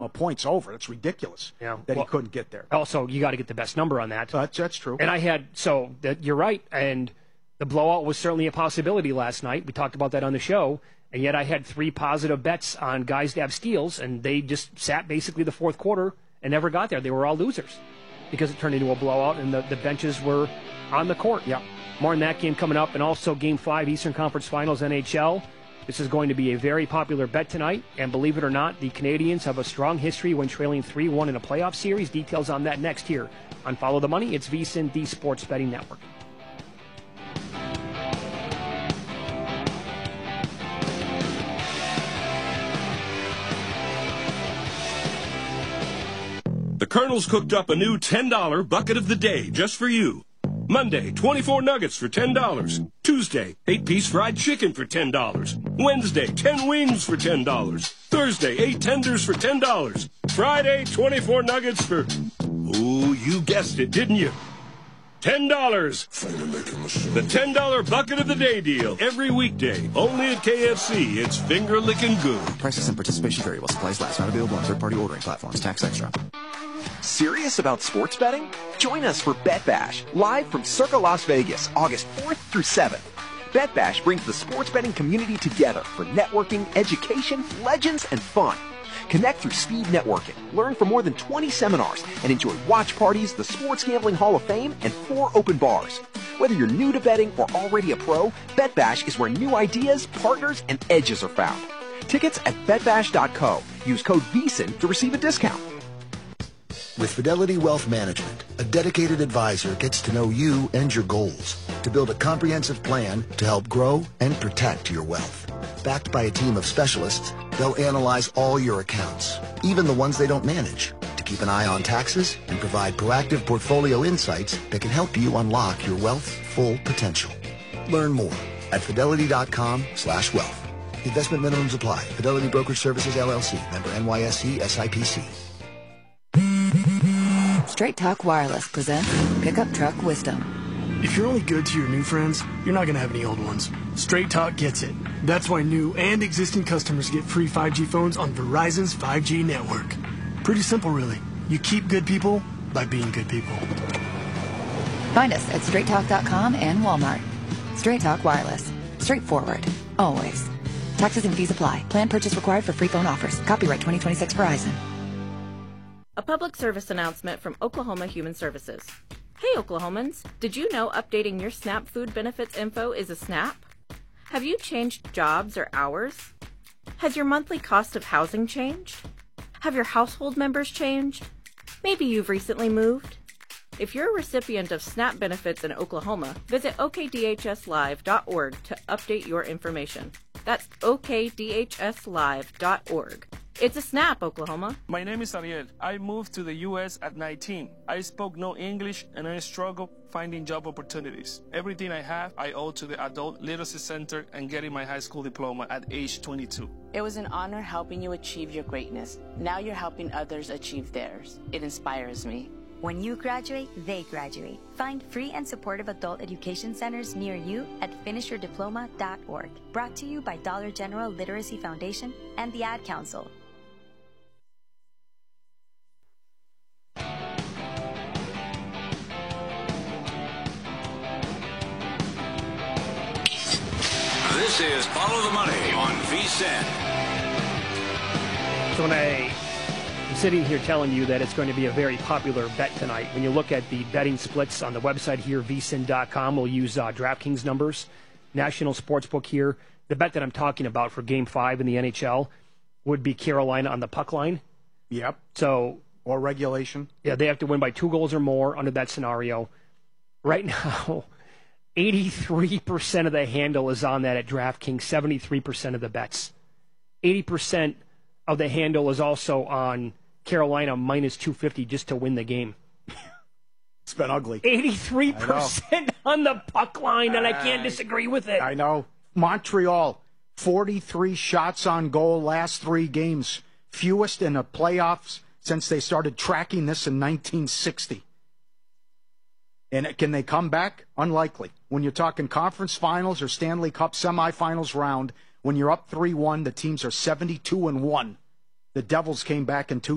a point's over. It's ridiculous that he couldn't get there. Also, you got to get the best number on that. That's true. And you're right. And the blowout was certainly a possibility last night. We talked about that on the show. And yet I had 3 positive bets on guys to have steals, and they just sat basically the fourth quarter and never got there. They were all losers because it turned into a blowout, and the benches were on the court. Yeah. More on that game coming up, and also Game 5, Eastern Conference Finals, NHL. This is going to be a very popular bet tonight, and believe it or not, the Canadians have a strong history when trailing 3-1 in a playoff series. Details on that next here on Follow the Money. It's VSiN, the Sports Betting Network. The Colonel's cooked up a new $10 bucket of the day just for you. Monday, 24 nuggets for $10. Tuesday, 8-piece fried chicken for $10. Wednesday, 10 wings for $10. Thursday, 8 tenders for $10. Friday, 24 nuggets for... Oh, you guessed it, didn't you? $10. The $10 bucket of the day deal every weekday. Only at KFC. It's finger-licking good. Prices and participation vary while supplies last. Not available on third-party ordering platforms. Tax extra. Serious about sports betting? Join us for Bet Bash, live from Circa Las Vegas, August 4th through 7th. Bet Bash brings the sports betting community together for networking, education, legends, and fun. Connect through speed networking, learn from more than 20 seminars, and enjoy watch parties, the Sports Gambling Hall of Fame, and 4 open bars. Whether you're new to betting or already a pro, Bet Bash is where new ideas, partners, and edges are found. Tickets at betbash.co. Use code VSiN to receive a discount. With Fidelity Wealth Management, a dedicated advisor gets to know you and your goals to build a comprehensive plan to help grow and protect your wealth. Backed by a team of specialists, they'll analyze all your accounts, even the ones they don't manage, to keep an eye on taxes and provide proactive portfolio insights that can help you unlock your wealth's full potential. Learn more at fidelity.com/wealth. Investment minimums apply. Fidelity Brokerage Services, LLC. Member NYSE, SIPC. Straight Talk Wireless presents Pickup Truck Wisdom. If you're only good to your new friends, you're not going to have any old ones. Straight Talk gets it. That's why new and existing customers get free 5G phones on Verizon's 5G network. Pretty simple, really. You keep good people by being good people. Find us at straighttalk.com and Walmart. Straight Talk Wireless. Straightforward. Always. Taxes and fees apply. Plan purchase required for free phone offers. Copyright 2026 Verizon. A public service announcement from Oklahoma Human Services. Hey Oklahomans, did you know updating your SNAP food benefits info is a SNAP? Have you changed jobs or hours? Has your monthly cost of housing changed? Have your household members changed? Maybe you've recently moved. If you're a recipient of SNAP benefits in Oklahoma, visit okdhslive.org to update your information. That's okdhslive.org. It's a SNAP, Oklahoma. My name is Ariel. I moved to the U.S. at 19. I spoke no English and I struggled finding job opportunities. Everything I have, I owe to the Adult Literacy Center and getting my high school diploma at age 22. It was an honor helping you achieve your greatness. Now you're helping others achieve theirs. It inspires me. When you graduate, they graduate. Find free and supportive adult education centers near you at finishyourdiploma.org. Brought to you by Dollar General Literacy Foundation and the Ad Council. This is Follow the Money on VSiN. So when I'm sitting here telling you that it's going to be a very popular bet tonight, when you look at the betting splits on the website here, vsin.com, we'll use DraftKings numbers, National Sportsbook here. The bet that I'm talking about for Game 5 in the NHL would be Carolina on the puck line. Yep. So, or regulation. Yeah, they have to win by 2 goals or more under that scenario. Right now, 83% of the handle is on that at DraftKings, 73% of the bets. 80% of the handle is also on Carolina minus 250 just to win the game. It's been ugly. 83% on the puck line, and I can't disagree with it. I know. Montreal, 43 shots on goal last 3 games. Fewest in the playoffs since they started tracking this in 1960. And can they come back? Unlikely. When you're talking conference finals or Stanley Cup semifinals round, when you're up 3-1, the teams are 72-1. The Devils came back in